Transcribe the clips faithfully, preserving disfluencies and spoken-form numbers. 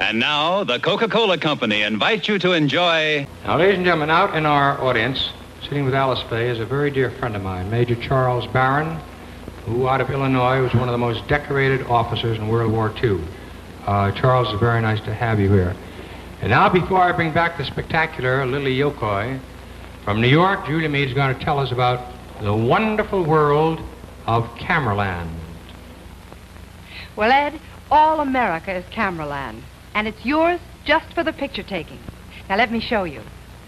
And now, the Coca-Cola Company invites you to enjoy... Now, ladies and gentlemen, out in our audience, sitting with Alice Faye, is a very dear friend of mine, Major Charles Barron, who, out of Illinois, was one of the most decorated officers in World War Two. Uh, Charles, it's very nice to have you here. And now, before I bring back the spectacular Lily Yokoi, from New York, Julia Meade is going to tell us about the wonderful world of Cameraland. Well, Ed, all America is Cameraland, and it's yours just for the picture taking. Now, let me show you.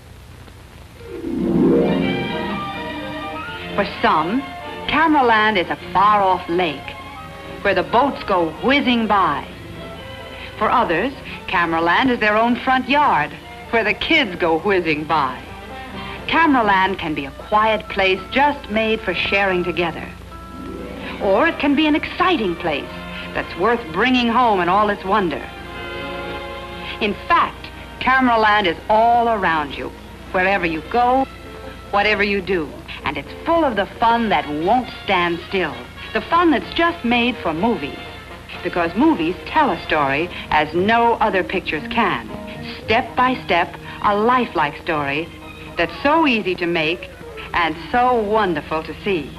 For some, Cameraland is a far-off lake where the boats go whizzing by. For others, Cameraland is their own front yard where the kids go whizzing by. Cameraland can be a quiet place just made for sharing together. Or it can be an exciting place that's worth bringing home in all its wonder. In fact, Cameraland is all around you, wherever you go, whatever you do. And it's full of the fun that won't stand still, the fun that's just made for movies. Because movies tell a story as no other pictures can. Step by step, a lifelike story that's so easy to make and so wonderful to see.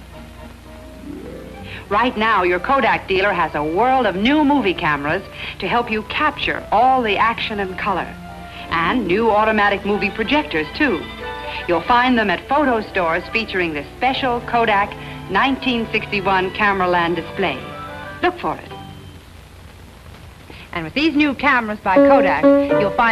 Right now, your Kodak dealer has a world of new movie cameras to help you capture all the action and color. And new automatic movie projectors, too. You'll find them at photo stores featuring this special Kodak nineteen sixty-one Cameraland display. Look for it. And with these new cameras by Kodak, you'll find